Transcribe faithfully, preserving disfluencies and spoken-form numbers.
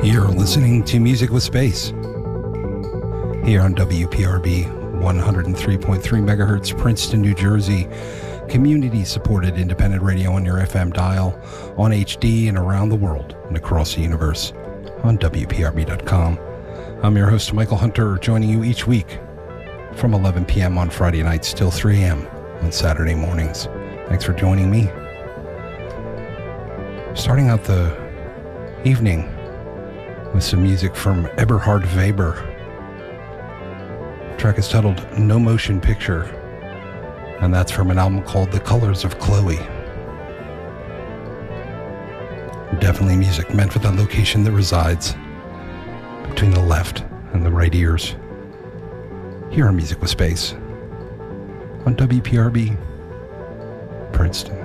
You're listening to Music with Space here on W P R B one oh three point three megahertz, Princeton, New Jersey. Community-supported independent radio on your F M dial, on H D, and around the world and across the universe on W P R B dot com. I'm your host, Michael Hunter, joining you each week from eleven p.m. on Friday nights till three a.m. on Saturday mornings. Thanks for joining me. Starting out the evening with some music from Eberhard Weber. The track is titled No Motion Picture, and that's from an album called The Colors of Chloe. Definitely music meant for the location that resides between the left and the right ears. Here on Music with Space on W P R B, Princeton.